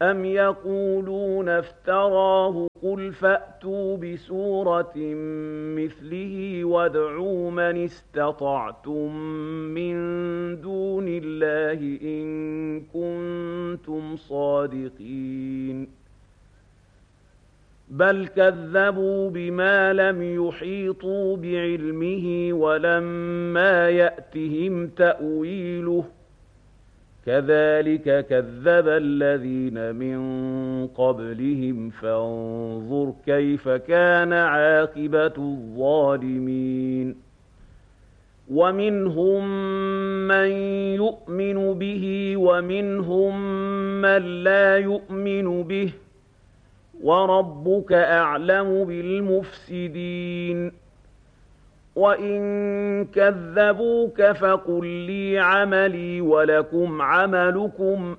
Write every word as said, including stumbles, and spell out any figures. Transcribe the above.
أَمْ يَقُولُونَ افْتَرَاهُ قُلْ فَأْتُوا بِسُورَةٍ مِّثْلِهِ وَادْعُوا مَنِ اسْتَطَعْتُم مِّن دُونِ اللَّهِ إِن كُنتُمْ صَادِقِينَ بَلْ كَذَّبُوا بِمَا لَمْ يُحِيطُوا بِعِلْمِهِ وَلَمَّا يَأْتِهِمْ تَأْوِيلُهُ كَذَلِكَ كَذَّبَ الَّذِينَ مِن قَبْلِهِمْ فَانظُرْ كَيْفَ كَانَ عَاقِبَةُ الظَّالِمِينَ وَمِنْهُم مَّن يُؤْمِنُ بِهِ وَمِنْهُم مَّن لَّا يُؤْمِنُ بِهِ وَرَبُّكَ أَعْلَمُ بِالْمُفْسِدِينَ وَإِن كَذَّبُوكَ فَقُل لِّي عَمَلِي وَلَكُمْ عَمَلُكُمْ